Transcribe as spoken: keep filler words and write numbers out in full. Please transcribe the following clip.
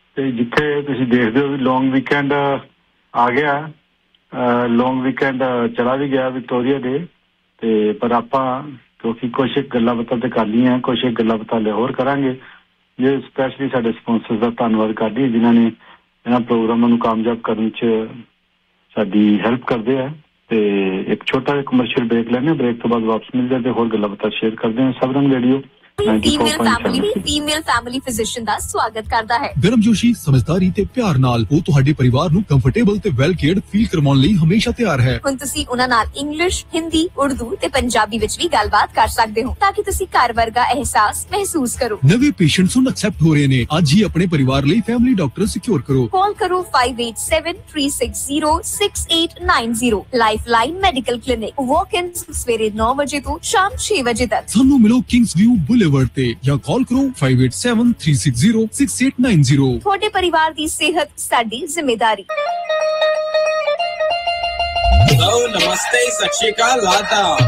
ਤੇ ਜਿੱਥੇ ਤੁਸੀਂ ਦੇਖਦੇ ਹੋ ਵੀ ਲੌਂਗ ਵੀਕਐਂਡ ਆ ਗਿਆ, ਲੌਂਗ ਵੀਕਐਂਡ ਚਲਾ ਵੀ ਗਿਆ ਵਿਕਟੋਰੀਆ ਦੇ, ਤੇ ਪਰ ਆਪਾਂ ਕਿਉਂਕਿ ਕੁਛ ਗੱਲਾਂ ਬਾਤਾਂ ਤੇ ਕਰ ਲਈਆਂ, ਕੁਛ ਗੱਲਾਂ ਬਾਤਾਂ ਹੋਰ ਕਰਾਂਗੇ। ਜੇ ਸਪੈਸ਼ਲੀ ਸਾਡੇ ਸਪਾਂਸਰਸ ਦਾ ਧੰਨਵਾਦ ਕਰਦੀ ਜਿਨ੍ਹਾਂ ਨੇ ਇਹਨਾਂ ਪ੍ਰੋਗਰਾਮਾਂ ਨੂੰ ਕਾਮਯਾਬ ਕਰਨ 'ਚ ਸਾਡੀ ਹੈਲਪ ਕਰਦੇ ਆ। ਤੇ ਇੱਕ ਛੋਟਾ ਜਿਹਾ ਕਮਰਸ਼ੀਅਲ ਬ੍ਰੇਕ ਲੈਣੇ, ਬ੍ਰੇਕ ਤੋਂ ਬਾਅਦ ਵਾਪਸ ਮਿਲ ਜਾਂਦੇ, ਹੋਰ ਗੱਲਾਂ ਬਾਤਾਂ ਸ਼ੇਅਰ ਕਰਦੇ ਹਾਂ। ਸਬਰੰਗ radio female family female family physician ਦਾ ਸਵਾਗਤ ਕਰਦਾ ਹੈ। ਗਰਮਜੋਸ਼ੀ, ਸਮਝਦਾਰੀ ਤੇ ਪਿਆਰ ਨਾਲ ਉਹ ਤੁਹਾਡੇ ਪਰਿਵਾਰ ਨੂੰ ਕੰਫਰਟੇਬਲ ਤੇ ਵੈਲ ਕੇਅਰਡ ਫੀਲ ਕਰਵਾਉਣ ਲਈ ਹਮੇਸ਼ਾ ਤਿਆਰ ਹੈ। ਹੁਣ ਤੁਸੀਂ ਉਹਨਾਂ ਨਾਲ ਇੰਗਲਿਸ਼, ਹਿੰਦੀ, ਉਰਦੂ ਤੇ ਪੰਜਾਬੀ ਵਿੱਚ ਵੀ ਗੱਲਬਾਤ ਕਰ ਸਕਦੇ ਹੋ ਤਾਂ ਕਿ ਤੁਸੀਂ ਘਰ ਵਰਗਾ ਅਹਿਸਾਸ ਮਹਿਸੂਸ ਕਰੋ। ਨਵੇਂ ਪੇਸ਼ੈਂਟਸ ਹੁਣ ਐਕਸੈਪਟ ਹੋ ਰਹੇ ਨੇ। ਅੱਜ ਹੀ ਆਪਣੇ ਪਰਿਵਾਰ ਲਈ ਫੈਮਿਲੀ ਡਾਕਟਰ ਸਿਕਿਉਰ ਕਰੋ। ਕਾਲ ਕਰੋ five eight seven three six zero six eight nine zero। Lifeline medical clinic, ਵਾਕ-ਇਨਸ ਸਵੇਰੇ ਨੌ ਵਜੇ ਤੋਂ ਸ਼ਾਮ ਛੇ ਵਜੇ ਤੱਕ। ਸਾਨੂੰ ਮਿਲੋ ਕਿੰਗਸ ਵਿਊ ਬੁਲੇਵਰਡ ਤੇ ਜਾਂ ਕਾਲ ਕਰੋ five eight seven three six zero six eight nine zero। ਤੁਹਾਡੇ ਪਰਿਵਾਰ ਦੀ ਸਿਹਤ ਸਾਡੀ ਜ਼ਿੰਮੇਵਾਰੀ। ਨਮਸਤੇ, ਸਤਿ ਸ਼੍ਰੀ ਅਕਾਲ, ਆਦਾਬ।